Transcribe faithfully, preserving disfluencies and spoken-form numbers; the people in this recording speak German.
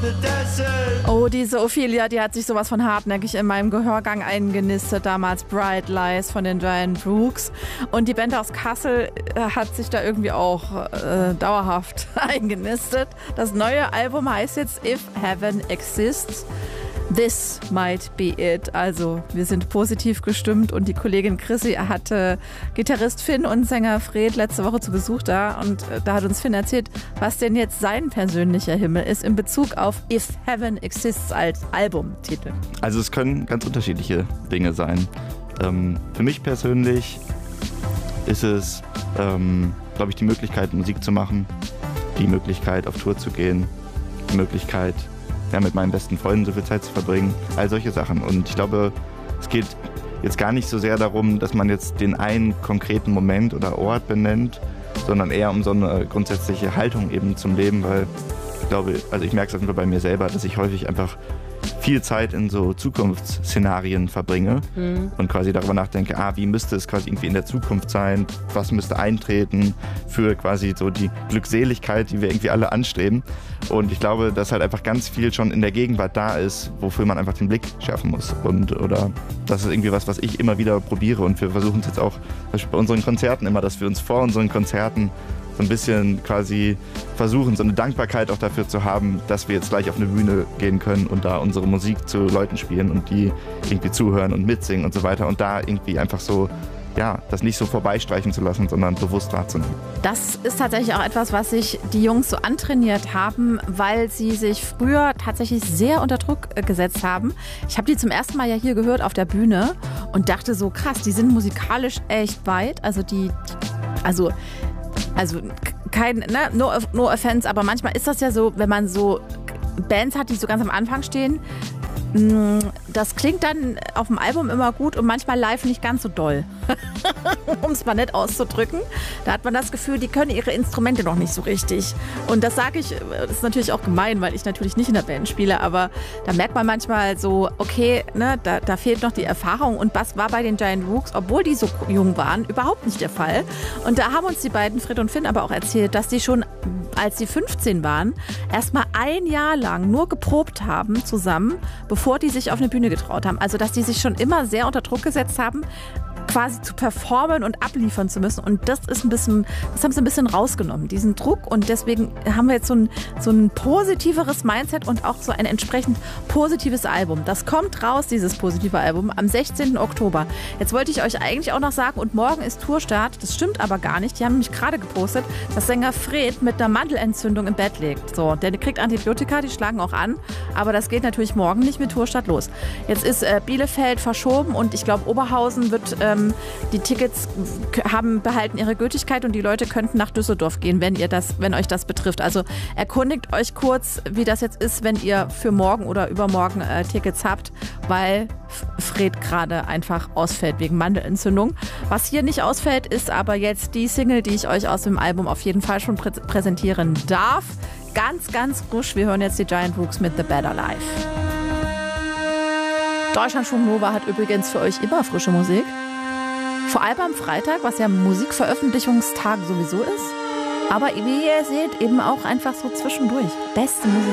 Oh, diese Ophelia, die hat sich sowas von hartnäckig in meinem Gehörgang eingenistet, damals Bright Lies von den Giant Rooks. Und die Band aus Kassel äh, hat sich da irgendwie auch äh, dauerhaft eingenistet. Das neue Album heißt jetzt If Heaven Exists. This might be it. Also wir sind positiv gestimmt und die Kollegin Chrissy hatte Gitarrist Finn und Sänger Fred letzte Woche zu Besuch da und da hat uns Finn erzählt, was denn jetzt sein persönlicher Himmel ist in Bezug auf If Heaven Exists als Albumtitel. Also es können ganz unterschiedliche Dinge sein. Ähm, für mich persönlich ist es, ähm, glaube ich, die Möglichkeit, Musik zu machen, die Möglichkeit, auf Tour zu gehen, die Möglichkeit, ja, mit meinen besten Freunden so viel Zeit zu verbringen, all solche Sachen. Und ich glaube, es geht jetzt gar nicht so sehr darum, dass man jetzt den einen konkreten Moment oder Ort benennt, sondern eher um so eine grundsätzliche Haltung eben zum Leben, weil ich glaube, also ich merke es auf jeden Fall bei mir selber, dass ich häufig einfach viel Zeit in so Zukunftsszenarien verbringe mhm. und quasi darüber nachdenke, ah, wie müsste es quasi irgendwie in der Zukunft sein, was müsste eintreten für quasi so die Glückseligkeit, die wir irgendwie alle anstreben. Und ich glaube, dass halt einfach ganz viel schon in der Gegenwart da ist, wofür man einfach den Blick schärfen muss. Und oder das ist irgendwie was, was ich immer wieder probiere. Und wir versuchen es jetzt auch zum Beispiel bei unseren Konzerten immer, dass wir uns vor unseren Konzerten so ein bisschen quasi versuchen, so eine Dankbarkeit auch dafür zu haben, dass wir jetzt gleich auf eine Bühne gehen können und da unsere Musik zu Leuten spielen und die irgendwie zuhören und mitsingen und so weiter und da irgendwie einfach so, ja, das nicht so vorbeistreichen zu lassen, sondern bewusst wahrzunehmen. Das ist tatsächlich auch etwas, was sich die Jungs so antrainiert haben, weil sie sich früher tatsächlich sehr unter Druck gesetzt haben. Ich habe die zum ersten Mal ja hier gehört auf der Bühne und dachte so, krass, die sind musikalisch echt weit. Also die, die also Also kein, ne, no, no offense, aber manchmal ist das ja so, wenn man so Bands hat, die so ganz am Anfang stehen, das klingt dann auf dem Album immer gut und manchmal live nicht ganz so doll. Um es mal nett auszudrücken. Da hat man das Gefühl, die können ihre Instrumente noch nicht so richtig. Und das sage ich, das ist natürlich auch gemein, weil ich natürlich nicht in der Band spiele, aber da merkt man manchmal so, okay, ne, da, da fehlt noch die Erfahrung. Und das war bei den Giant Rooks, obwohl die so jung waren, überhaupt nicht der Fall. Und da haben uns die beiden, Fred und Finn, aber auch erzählt, dass die schon, als sie fünfzehn waren, erstmal ein Jahr lang nur geprobt haben zusammen, bevor die sich auf eine Bühne getraut haben. Also, dass die sich schon immer sehr unter Druck gesetzt haben, quasi zu performen und abliefern zu müssen. Und das ist ein bisschen, das haben sie ein bisschen rausgenommen, diesen Druck. Und deswegen haben wir jetzt so ein, so ein positiveres Mindset und auch so ein entsprechend positives Album. Das kommt raus, dieses positive Album, am sechzehnten Oktober. Jetzt wollte ich euch eigentlich auch noch sagen, und morgen ist Tourstart. Das stimmt aber gar nicht. Die haben nämlich gerade gepostet, dass Sänger Fred mit einer Mandelentzündung im Bett liegt. So, der kriegt Antibiotika, die schlagen auch an. Aber das geht natürlich morgen nicht mit Tourstart los. Jetzt ist äh, Bielefeld verschoben und ich glaube, Oberhausen wird ähm, die Tickets haben behalten ihre Gültigkeit und die Leute könnten nach Düsseldorf gehen, wenn ihr das, wenn euch das betrifft. Also erkundigt euch kurz, wie das jetzt ist, wenn ihr für morgen oder übermorgen äh, Tickets habt, weil Fred gerade einfach ausfällt wegen Mandelentzündung. Was hier nicht ausfällt, ist aber jetzt die Single, die ich euch aus dem Album auf jeden Fall schon prä- präsentieren darf. Ganz, ganz frisch. Wir hören jetzt die Giant Rooks mit The Better Life. Deutschlandfunk Nova hat übrigens für euch immer frische Musik. Vor allem am Freitag, was ja Musikveröffentlichungstag sowieso ist. Aber wie ihr seht, eben auch einfach so zwischendurch. Beste Musik.